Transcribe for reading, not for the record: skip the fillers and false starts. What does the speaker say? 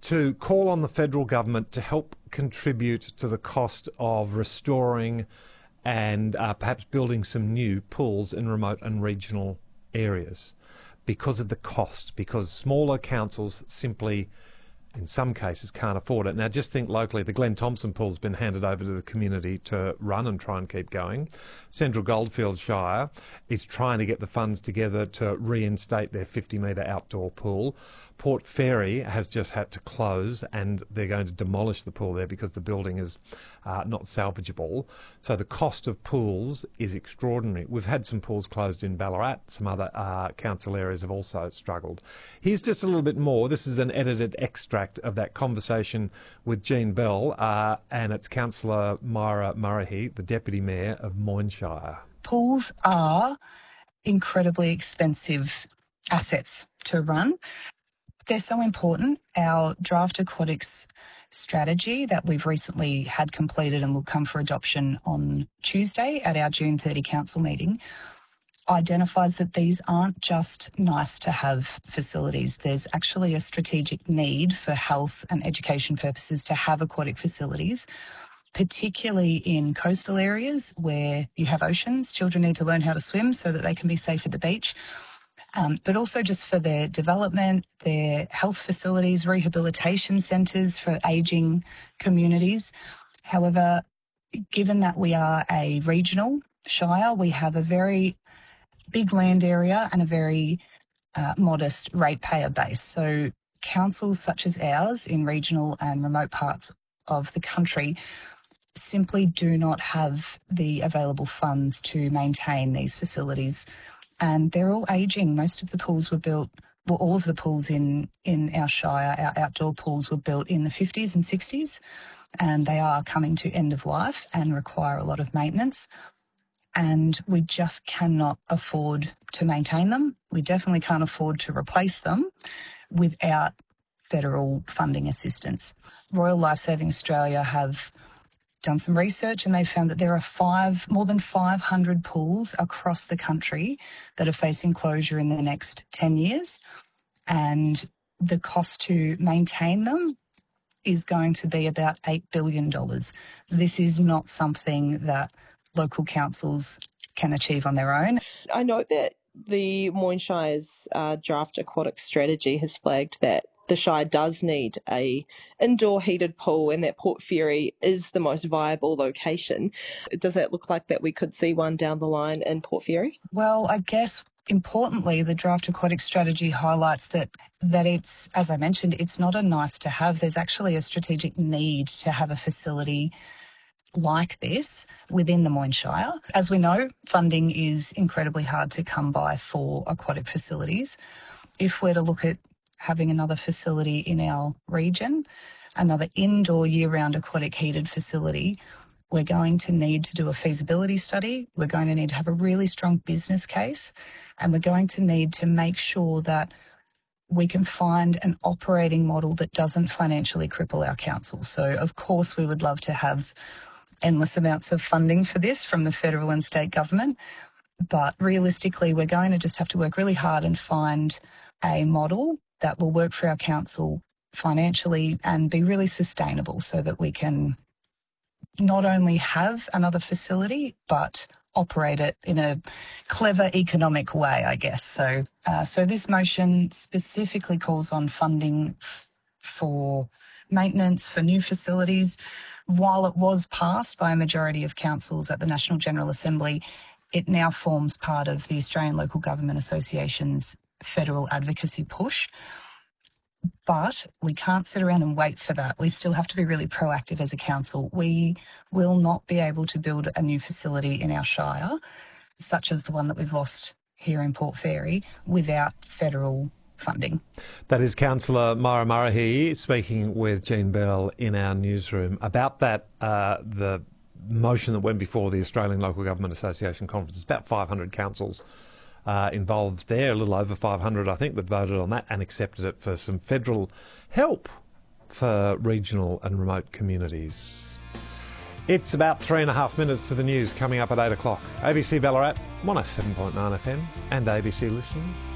to call on the federal government to help contribute to the cost of restoring and perhaps building some new pools in remote and regional areas because of the cost, because smaller councils simply, in some cases, can't afford it. Now, just think locally, the Glen Thompson pool's been handed over to the community to run and try and keep going. Central Goldfields Shire is trying to get the funds together to reinstate their 50-metre outdoor pool. Port Fairy has just had to close and they're going to demolish the pool there because the building is not salvageable. So the cost of pools is extraordinary. We've had some pools closed in Ballarat. Some other council areas have also struggled. Here's just a little bit more. This is an edited extract of that conversation with Jean Bell and it's Councillor Myra Murrahy, the Deputy Mayor of Moynshire. Pools are incredibly expensive assets to run. They're so important. Our draft aquatics strategy that we've recently had completed and will come for adoption on Tuesday at our June 30 council meeting identifies that these aren't just nice to have facilities. There's actually a strategic need for health and education purposes to have aquatic facilities, particularly in coastal areas where you have oceans. Children need to learn how to swim so that they can be safe at the beach. But also just for their development, their health facilities, rehabilitation centres for ageing communities. However, given that we are a regional shire, we have a very big land area and a very modest ratepayer base. So councils such as ours in regional and remote parts of the country simply do not have the available funds to maintain these facilities. And they're all ageing. Most of the pools were built, well, all of the pools in our shire, our outdoor pools were built in the 50s and 60s, and they are coming to end of life and require a lot of maintenance. And we just cannot afford to maintain them. We definitely can't afford to replace them without federal funding assistance. Royal Lifesaving Australia have done some research and they found that there are more than 500 pools across the country that are facing closure in the next 10 years. And the cost to maintain them is going to be about $8 billion. This is not something that local councils can achieve on their own. I note that the Moynshire's draft aquatic strategy has flagged that the Shire does need a indoor heated pool and that Port Fairy is the most viable location. Does that look like that we could see one down the line in Port Fairy? Well, I guess importantly, the draft aquatic strategy highlights that it's, as I mentioned, it's not a nice to have. There's actually a strategic need to have a facility like this within the Moynshire. As we know, funding is incredibly hard to come by for aquatic facilities. If we're to look at having another facility in our region, another indoor year-round aquatic heated facility, we're going to need to do a feasibility study. We're going to need to have a really strong business case, and we're going to need to make sure that we can find an operating model that doesn't financially cripple our council. So, of course, we would love to have endless amounts of funding for this from the federal and state government, but realistically, we're going to just have to work really hard and find a model that will work for our council financially and be really sustainable so that we can not only have another facility, but operate it in a clever economic way, I guess. So this motion specifically calls on funding for maintenance for new facilities. While it was passed by a majority of councils at the National General Assembly, it now forms part of the Australian Local Government Association's federal advocacy push. But we can't sit around and wait for that. We still have to be really proactive as a council. We will not be able to build a new facility in our shire, such as the one that we've lost here in Port Fairy, without federal funding. That is Councillor Myra Murrahy speaking with Jean Bell in our newsroom about that, the motion that went before the Australian Local Government Association Conference. It's about 500 councils involved there, a little over 500, I think, that voted on that and accepted it for some federal help for regional and remote communities. It's about 3.5 minutes to the news coming up at 8 o'clock. ABC Ballarat, 107.9 FM and ABC Listen.